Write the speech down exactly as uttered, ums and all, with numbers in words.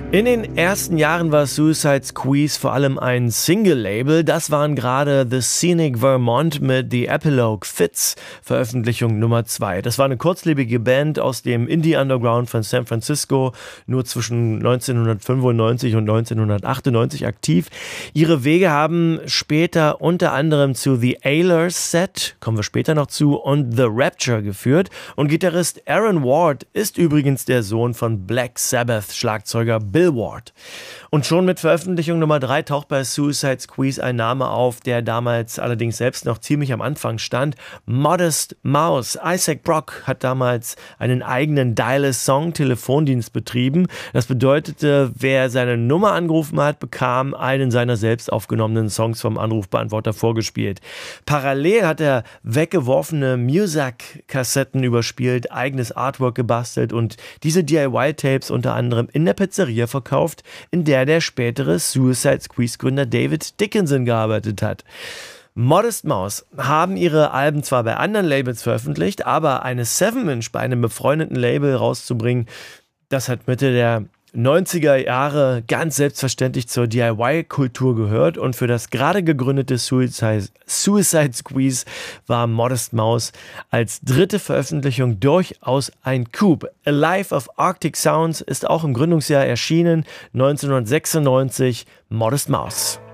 In den ersten Jahren war Suicide Squeeze vor allem ein Single-Label. Das waren gerade The Scenic Vermont mit The Epilogue Fits, Veröffentlichung Nummer zwei. Das war eine kurzlebige Band aus dem Indie-Underground von San Francisco, nur zwischen neunzehnhundertfünfundneunzig und neunzehnhundertachtundneunzig aktiv. Ihre Wege haben später unter anderem zu The Ailers Set, kommen wir später noch zu, und The Rapture geführt. Und Gitarrist Aaron Ward ist übrigens der Sohn von Black Sabbath-Schlagzeuger Bill Ward. Und schon mit Veröffentlichung Nummer drei taucht bei Suicide Squeeze ein Name auf, der damals allerdings selbst noch ziemlich am Anfang stand. Modest Mouse. Isaac Brock hat damals einen eigenen Dial-a-Song-Telefondienst betrieben. Das bedeutete, wer seine Nummer angerufen hat, bekam einen seiner selbst aufgenommenen Songs vom Anrufbeantworter vorgespielt. Parallel hat er weggeworfene Muzak-Kassetten überspielt, eigenes Artwork gebastelt und diese D I Y-Tapes unter anderem in der Pizzeria verkauft, in der der spätere Suicide Squeeze-Gründer David Dickinson gearbeitet hat. Modest Mouse haben ihre Alben zwar bei anderen Labels veröffentlicht, aber eine Seven-Inch bei einem befreundeten Label rauszubringen, das hat Mitte der neunziger Jahre ganz selbstverständlich zur D I Y-Kultur gehört und für das gerade gegründete Suicide, Suicide Squeeze war Modest Mouse als dritte Veröffentlichung durchaus ein Coup. A Life of Arctic Sounds ist auch im Gründungsjahr erschienen, neunzehnhundertsechsundneunzig, Modest Mouse.